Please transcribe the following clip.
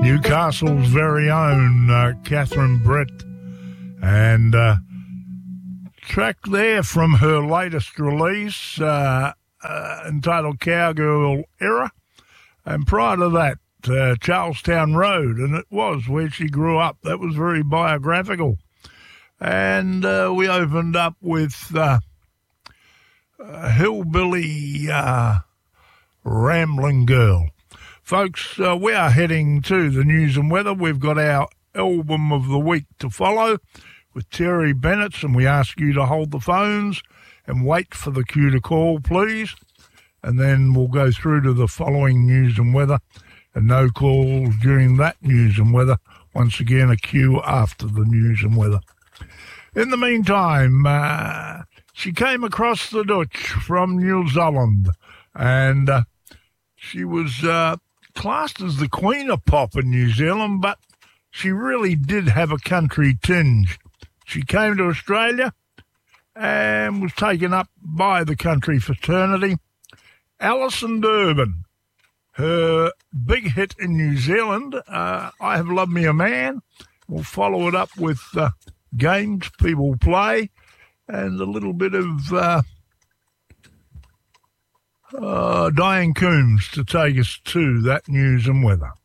Newcastle's very own Catherine Brett, and track there from her latest release entitled Cowgirl Era, and prior to that Charlestown Road, and it was where she grew up. That was very biographical. And we opened up with Hillbilly Rambling Girl. Folks, we are heading to the news and weather. We've got our album of the week to follow with Terry Bennett, and we ask you to hold the phones and wait for the cue to call, please. And then we'll go through to the following news and weather, and no calls during that news and weather. Once again, a cue after the news and weather. In the meantime, she came across the Dutch from New Zealand, and she was classed as the queen of pop in New Zealand, but she really did have a country tinge. She came to Australia and was taken up by the country fraternity. Alison Durbin, her big hit in New Zealand, I Have Loved Me a Man. We'll follow it up with games people play and a little bit of Diane Coombs to take us to that news and weather.